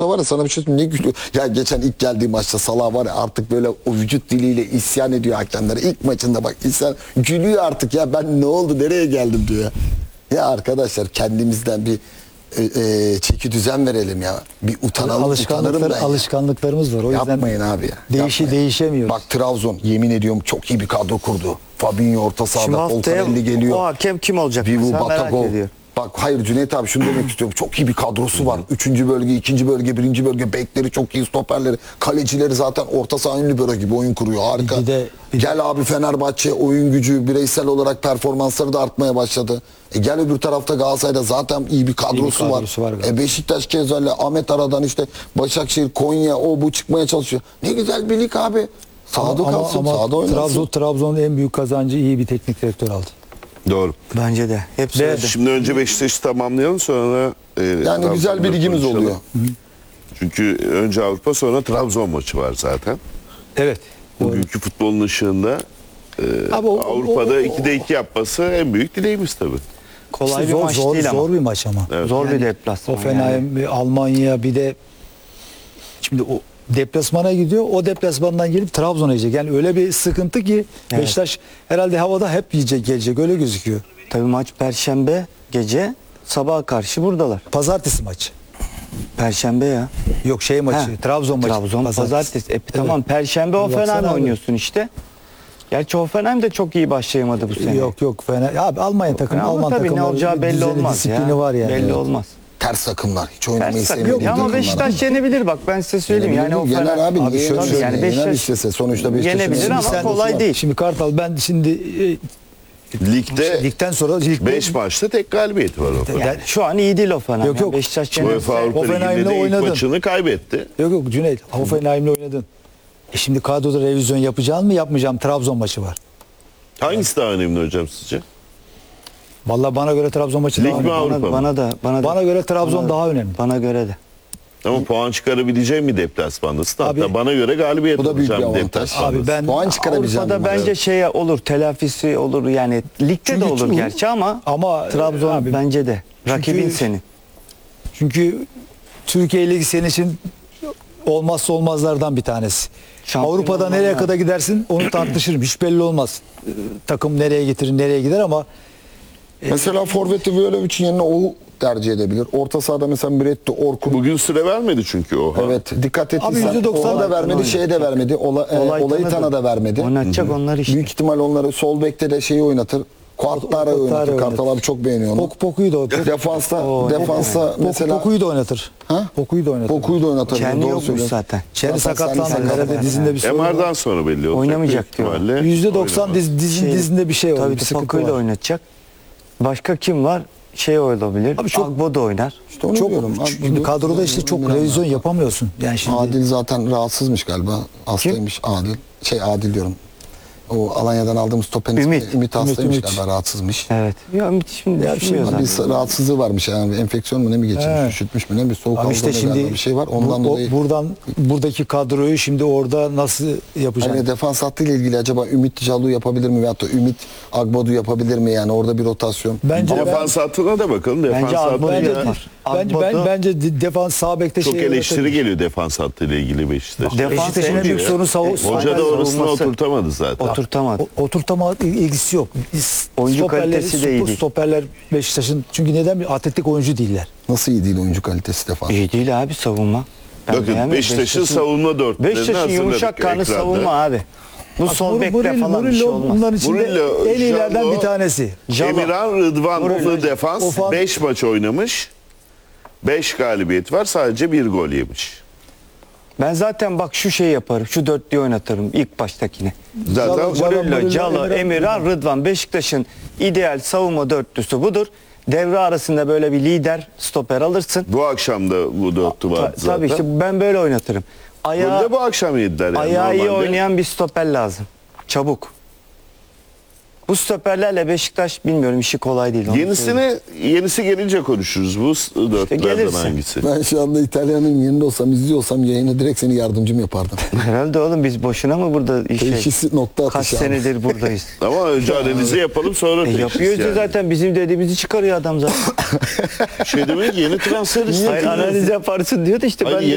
da var ya, sana bir şey söyleyeyim, ne gülüyor. Ya geçen ilk geldiği maçta Salah var ya, artık böyle o vücut diliyle isyan ediyor hakemlere. İlk maçında bak isyan, gülüyor artık ya, ben ne oldu nereye geldim diyor ya. Ya arkadaşlar kendimizden bir çeki düzen verelim ya. Bir utanalım, utanırım ben ya. Alışkanlıklarımız var. O yüzden Yapmayın abi ya. değişemiyoruz. Bak Trabzon yemin ediyorum çok iyi bir kadro kurdu. Fabinho orta Şimdi sahada, haftaya Volkanelli geliyor. o hakem kim olacak? Vivu, Sen merak Batagov. ediyor. Bak hayır Cüneyt abi şunu demek istiyorum. Çok iyi bir kadrosu var. 3. bölge, 2. bölge, 1. bölge. Bekleri çok iyi, stoperleri. Kalecileri zaten orta saha ünlü böyle gibi oyun kuruyor. Harika. Bir de- Gel abi Fenerbahçe oyun gücü, bireysel olarak performansları da artmaya başladı. Gel öbür tarafta Galatasaray'da zaten iyi bir kadrosu var. Galatasaray. Beşiktaş keza öyle. Ahmet Aradan işte Başakşehir, Konya o bu çıkmaya çalışıyor. Ne güzel bir lig abi. Sahada kalsın, sahada oynasın. Trabzon'un en büyük kazancı iyi bir teknik direktör aldı. Doğru. Bence de. Hep söyledi. Şimdi önce Beşiktaş'ı tamamlayalım, sonra Yani güzel bir ligimiz konuşalım. oluyor. Çünkü önce Avrupa, sonra Trabzon maçı var zaten. Evet. Bugünkü futbolun ışığında Abi Avrupa'da 2'de 2 yapması en büyük dileğimiz tabii. Kolay bir maç değil ama. Zor bir maç ama. Evet. Zor bir deplasman. Hoffenheim, Almanya, bir de şimdi o deplasmana gidiyor. O deplasmandan gelip Trabzon'a yiyecek. Yani öyle bir sıkıntı ki Evet. Beşiktaş herhalde havada hep yiyecek, gelecek. Öyle gözüküyor. Tabii maç Perşembe gece, sabaha karşı buradalar. Pazartesi maçı. Perşembe ya. Yok şey maçı, He. Trabzon maçı. Trabzon pazartesi. Tamam, Perşembe Baksana Hoffenheim abi. oynuyorsun işte. Gerçi Hoffenheim de çok iyi başlayamadı bu sene. Yok fena. Abi Almanya takımı, Ama Alman tabii ne takımları olacağı belli düzeni, olmaz disiplini ya. var yani. Belli Evet. olmaz. Ters takımlar. Hiç oynamayı Yok sevmediğim ama Beşiktaş yenebilir, bak ben size söyleyeyim. Yani Yener Hoffenheim abi. Abi Niye şöyle yener? yani Yener Beşiktaş istese. Sonuçta Beşiktaş'ın yenebilir şimdi ama sen- kolay değil. Şimdi Kartal ben şimdi Ligde ligden sonra 5 maçta tek galibiyeti var o. Yani şu an iyi değil Hoffenheim. Yok, yok. Beşiktaş UEFA yenerse Avrupa Hoffenheim'le Ligi'nde de ilk oynadın. maçını kaybetti. yok Cüneyt, Hoffenheim'le oynadın. Şimdi kadroda revizyon yapacağım mı yapmayacağım, Trabzon maçı var. Hangisi daha önemli hocam sizce? Vallahi bana göre Trabzon maçı Lig daha mi önemli. Avrupa mı? Bana göre Trabzon daha önemli. Bana göre de. Ama puan çıkarabileceğim bir deplasmandasın. Hatta Abi, bana göre galibiyet bu da büyük bir olacağım bir avantaj. deplasmandasın. Abi ben Puan çıkarabileceğim. Avrupa'da bence şeye olur, telafisi olur yani. Ligde de olur çünkü- gerçi ama Trabzon abi, bence de. Rakibin çünkü- senin. Çünkü Türkiye Ligi senin için olmazsa olmazlardan bir tanesi. Şampiyon Avrupa'da olman nereye lazım. kadar gidersin onu tartışırım. Hiç belli olmaz. Takım nereye getirir, nereye gider ama Mesela Forvet'i Völovic'in yerine o tercih edebilir. Orta sahada mesela Bretti, Orkun. Bugün süre vermedi çünkü o. Evet dikkat ettiysen. Abi %90 ona da vermedi, oynar. şeye de vermedi. Olayı Tan'a da vermedi. Oynatacak onlar işte. Büyük ihtimal onları sol bekte de şeyi oynatır. Kuatlara oynatır. Kartal abi çok beğeniyor onu. Poku'yu da Defansta mesela Poku'yu da oynatır. Ha? Poku'yu da oynatır. Poku'yu da oynatır. Kendi Doğru yokmuş söylüyorsun. zaten. Çeri Zaten sakatlandı. sen- Herhalde dizinde bir sorun var. MR'dan sonra belli olacak. Oynamayacak Büyük diyor. ihtimalle %90 oynamaz. dizinde bir şey var. Tabii Bir sıkıntı Poku'yla var. oynatacak. Başka kim var? Şey olabilir. Abi çok- Agbo da oynar. İşte onu Çok, diyorum. şimdi kadroda işte çok revizyon yapamıyorsun. Yani şimdi Adil zaten rahatsızmış galiba. Hastaymış Adil. Adil diyorum. O Alanya'dan aldığımız topen Ümit. Ümit hastaymış Ümit. galiba, rahatsızmış. Evet. Ya şimdi Ya bir şey düşünmüyor var. zaten. Bir rahatsızlığı varmış yani, enfeksiyon mu ne mi geçirmiş, He. üşütmüş mü ne, bir soğuk Abi işte algınlığı şimdi bir şey var. Ondan dolayı buradaki kadroyu şimdi orada nasıl yapacak? hani defans hattıyla ilgili acaba Ümit Calu yapabilir mi veyahut da Ümit Agbodu yapabilir mi, yani orada bir rotasyon. Bence Defans hattına da bakalım. Defans Bence Agbo hattıyla yapar. bence Agbo'da- bence defans sağ bekte çok şey eleştiri yaratabilir. geliyor defans hattıyla ilgili Beşiktaş. Defans Beşiktaş'ın en büyük sorunu Hoca da orasını savunması. oturtamadı zaten. Oturtamadı. Oturtama ilgisi yok. Oyuncu kalitesi de iyi değil. Stoperler Beşiktaş'ın, çünkü neden, bir atletik oyuncu değiller. Nasıl iyi değil oyuncu kalitesi defans? İyi değil abi savunma. Ben Bakın beğenmedim. Beşiktaş'ın savunma dörtlerini Beşiktaş'ın yumuşak kanlı ekranda. savunma abi. Bu sol bekte falan bir şey olmaz. Bunların içinde Murillo, en iyilerden Jallo, bir tanesi. Emirhan Rıdvan Murillo, defans Ofan- 5 maç oynamış. 5 galibiyet var, sadece 1 gol yemiş. Ben zaten bak şu şeyi yaparım. Şu dörtlüyü oynatırım ilk baştakini. Zaten Murillo, Calo, Emirhan, Rıdvan. Beşiktaş'ın ideal savunma dörtlüsü budur. Devre arasında böyle bir lider stoper alırsın. bu akşam da bu dörtlü vardı zaten. Tabii işte ben böyle oynatırım. Golü de bu akşam yediler yani. Ayağı iyi normalde. oynayan bir stoper lazım. Çabuk. Bu stoperlerle Beşiktaş bilmiyorum, işi kolay değil. onu söyleyeyim. Yenisi gelince konuşuruz. Bu dörtlerden gelirse. hangisi? Ben şu anda İtalyan'ın yerinde olsam, izliyorsam yayını direkt seni yardımcım yapardım. Herhalde oğlum, biz boşuna mı burada Teşhisi nokta kaç atışı abi. senedir buradayız. Ama önce analizi yapalım, sonra teşhis Yapıyoruz yani. zaten, bizim dediğimizi çıkarıyor adam zaten. Şey demek, yeni transfer istiyor. Hayır, analiz yaparsın diyor da işte Hayır, ben yeni